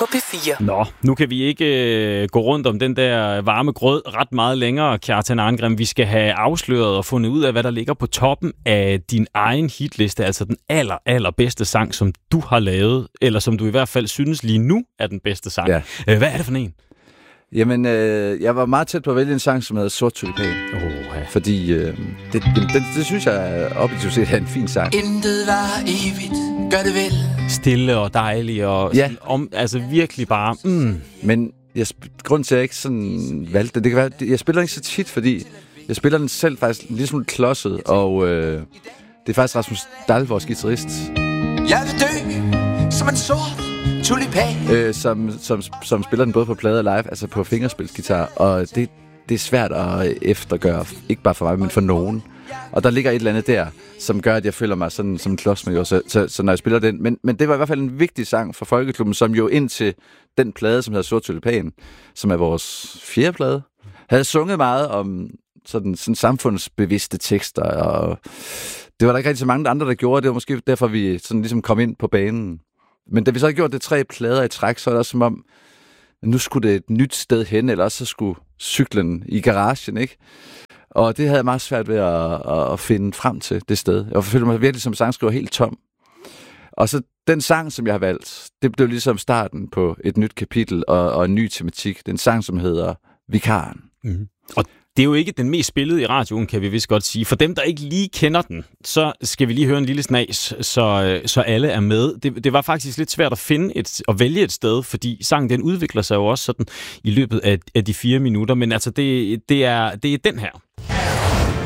på P4. Nå, nu kan vi ikke gå rundt om den der varme grød ret meget længere, Kjartan Arngrim. Vi skal have afsløret og fundet ud af, hvad der ligger på toppen af din egen hitliste, altså den allerbedste sang, som du har lavet, eller som du i hvert fald synes lige nu er den bedste sang. Ja. Hvad er det for en? Jamen, jeg var meget tæt på at vælge en sang, som hedder Sort Tulipan. Ja. Fordi det synes jeg objektivt set er en fin sang. Intet var evigt, gør det vel. Stille og dejlig og Ja. altså virkelig bare... Men grunden til, at jeg ikke sådan valgte det kan være, jeg spiller ikke så tit, fordi jeg spiller den selv faktisk lidt som klodset, og det er faktisk Rasmus Dahl, vores guitarist. Jeg vil dø som en sort tulipan. Som spiller den både på plade og live, altså på fingerspilsgitar, og det er svært at eftergøre, ikke bare for mig, men for nogen. Og der ligger et eller andet der, som gør, at jeg føler mig sådan som en klods med, så når jeg spiller den. Men det var i hvert fald en vigtig sang for Folkeklubben, som jo indtil den plade, som hedder Sort Tulipan, som er vores 4. plade, havde sunget meget om sådan samfundsbevidste tekster, og det var der ikke rigtig så mange andre, der gjorde. Det var måske derfor, vi sådan ligesom kom ind på banen. Men da vi så havde gjort det 3 plader i træk, så er det også som om, nu skulle det et nyt sted hen, eller også så skulle cyklen i garagen, ikke? Og det havde jeg meget svært ved at finde frem til det sted. Jeg følte mig virkelig som sangskriver helt tom. Og så den sang, som jeg har valgt, det blev ligesom starten på et nyt kapitel og en ny tematik. Det er en sang, som hedder Vikaren. Mm-hmm. Og det er jo ikke den mest spillede i radioen, kan vi vist godt sige. For dem, der ikke lige kender den, så skal vi lige høre en lille snas, så alle er med. Det var faktisk lidt svært at vælge et sted, fordi sangen den udvikler sig jo også sådan i løbet af de 4 minutter. Men altså, det er den her.